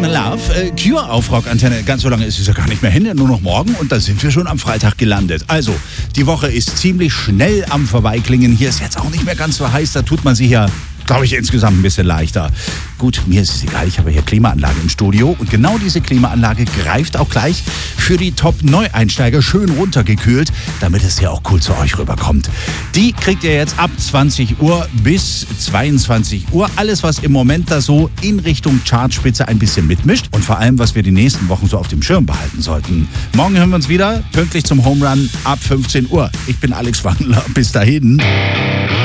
My Love. Cure auf Rockantenne. Ganz so lange ist es ja gar nicht mehr hin, nur noch morgen. Und da sind wir schon am Freitag gelandet. Also, die Woche ist ziemlich schnell am Vorbeiklingen. Hier ist jetzt auch nicht mehr ganz so heiß. Da tut man sich ja, glaube ich, insgesamt ein bisschen leichter. Gut, mir ist es egal. Ich habe hier Klimaanlage im Studio. Und genau diese Klimaanlage greift auch gleich für die Top-Neueinsteiger schön runtergekühlt, damit es ja auch cool zu euch rüberkommt. Die kriegt ihr jetzt ab 20 Uhr bis 22 Uhr. Alles, was im Moment da so in Richtung Chartspitze ein bisschen mitmischt. Und vor allem, was wir die nächsten Wochen so auf dem Schirm behalten sollten. Morgen hören wir uns wieder, pünktlich zum Home Run ab 15 Uhr. Ich bin Alex Wangler. Bis dahin.